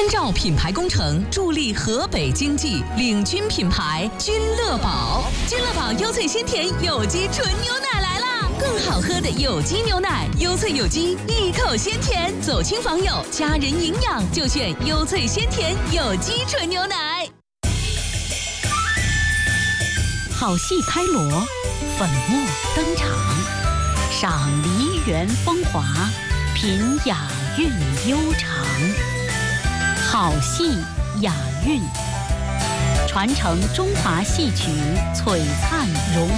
绕品牌工程助力河北经济，领军品牌君乐宝。君乐宝优萃鲜甜有机纯牛奶来啦！更好喝的有机牛奶，优萃有机，一口鲜甜，走亲访友，家人营养就选优萃鲜甜有机纯牛奶。好戏开锣，粉墨登场，赏梨园风华，品雅韵悠长。好戏雅韵，传承中华戏曲璀璨荣。